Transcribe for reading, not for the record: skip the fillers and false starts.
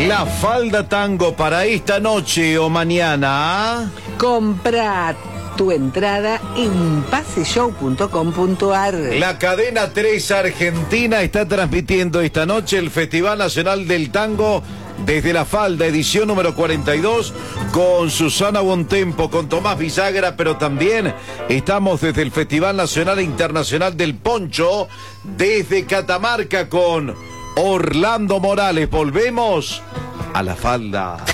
La falda tango para esta noche o mañana. Compra tu entrada en paseshow.com.ar. La cadena 3 Argentina está transmitiendo esta noche el Festival Nacional del Tango desde La Falda, edición número 42, con Susana Bontempo, con Tomás Villagra, pero también estamos desde el Festival Nacional e Internacional del Poncho, desde Catamarca con Orlando Morales. Volvemos a La Falda.